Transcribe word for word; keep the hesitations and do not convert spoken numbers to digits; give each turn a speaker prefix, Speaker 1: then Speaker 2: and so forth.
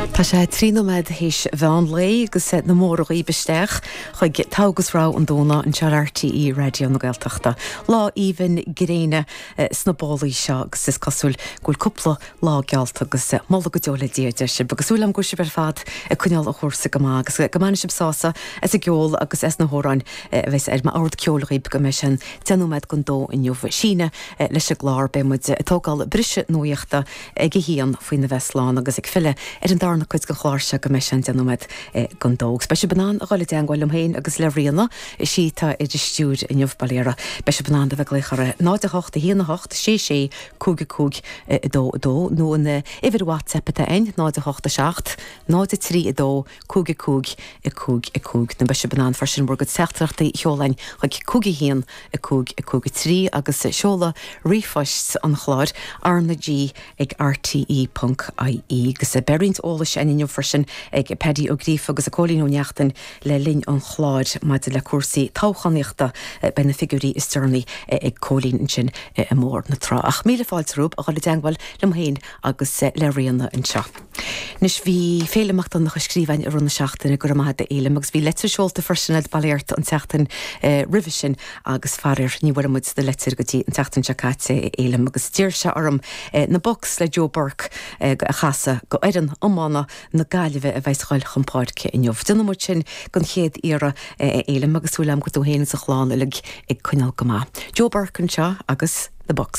Speaker 1: Tá sé trínomid hís bhean lé agus sé na móraí besteach chuig tágus rá an dóna an R T E radio na Gaeltachta. Lá íhan gréine sna bólaí seo agus is cosúil gúil cúpla lá gealt agus molla go deola déidir se, agus úlam go se ber fad a cuneal a chósa go má, agus gomáine sib sása as a geol agus es na hóráin bheits ar ma ard ceolraí go me sin tenúmed gon dó in jomh síne leis a glár be muid tógáil brise nuíochta ag hían faoin na Vesláán agus ag fille ar an darna chuid go chláirse go me sin tenúmed gon dógs. Be se banán a gáile dean gáil am héin agus le rianna i sí tá idir stúd in jomh baléra. Be se banán a bheith léchare náid a hocht a híana hocht sé sé cúg a cúg dó dó nó an idir WhatsApp a ein náid a hocht a seacht náid a trí a dó cúg a cúg a cúg a cúg na be se banán far sin borgad seachtrachta i cheolain chuig cúgi hían a cúg a cúg a trí agus seola rifoist an chláir arna G ag R T E dot I E gus a berint óla sin in frisin ag pedi ó gríf agus a cólín ó neachtain le linn an chláir maid le cuasaí táchaníochta ben na figurí is styrnaí ag cólín sin a mór na trá. Ach míle fáiltrúb a gáile deanghil lem héin agus le rianna an seo. Nis bhí féleachtain nach scríbhain ar runna seachtain a gur maithe éile, agus bhí letir seolta frisin baléirt an teachtain rivisin agus farir ní bhfuil muid de letir gotí an teachtain seacáte éile agus tíir se orm na box le Joe Burke a chasa go éan ammána na gaiileh a bheits cháil champáidce in jomh. Duna muid sin gon chéad íra éile agus bhfuil am go tú héana sa chláán ag ag cuineal go má. Joe Burke an seo agus the box.